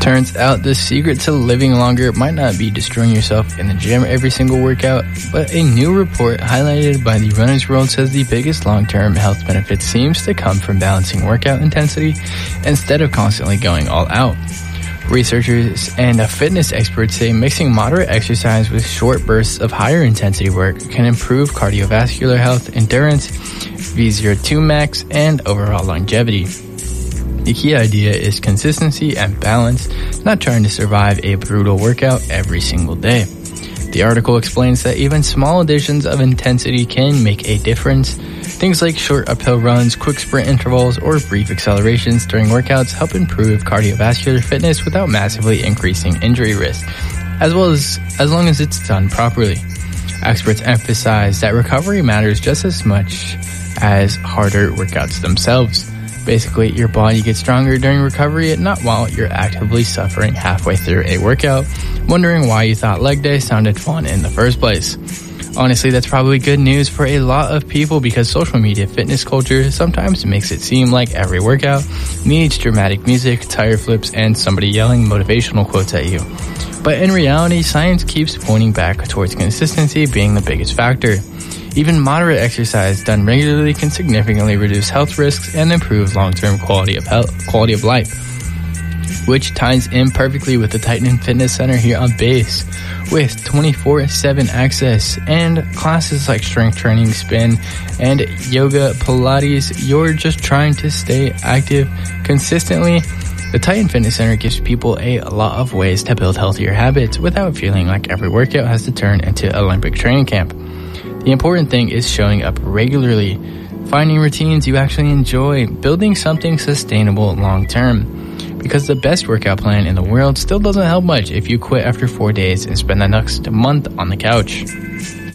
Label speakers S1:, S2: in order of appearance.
S1: Turns out the secret to living longer might not be destroying yourself in the gym every single workout, but a new report highlighted by the Runner's World says the biggest long-term health benefit seems to come from balancing workout intensity instead of constantly going all out. Researchers and fitness experts say mixing moderate exercise with short bursts of higher intensity work can improve cardiovascular health, endurance, VO2 max, and overall longevity. The key idea is consistency and balance, not trying to survive a brutal workout every single day. The article explains that even small additions of intensity can make a difference. Things like short uphill runs, quick sprint intervals, or brief accelerations during workouts help improve cardiovascular fitness without massively increasing injury risk, as long as it's done properly. Experts emphasize that recovery matters just as much as harder workouts themselves. Basically, your body gets stronger during recovery, not while you're actively suffering halfway through a workout, wondering why you thought leg day sounded fun in the first place. Honestly, that's probably good news for a lot of people because social media fitness culture sometimes makes it seem like every workout needs dramatic music, tire flips, and somebody yelling motivational quotes at you. But in reality, science keeps pointing back towards consistency being the biggest factor. Even moderate exercise done regularly can significantly reduce health risks and improve long-term quality of life, which ties in perfectly with the Titan Fitness Center here on base. With 24/7 access and classes like strength training, spin, and yoga, Pilates, you're just trying to stay active consistently. The Titan Fitness Center gives people a lot of ways to build healthier habits without feeling like every workout has to turn into Olympic training camp. The important thing is showing up regularly, finding routines you actually enjoy, building something sustainable long term. Because the best workout plan in the world still doesn't help much if you quit after 4 days and spend the next month on the couch.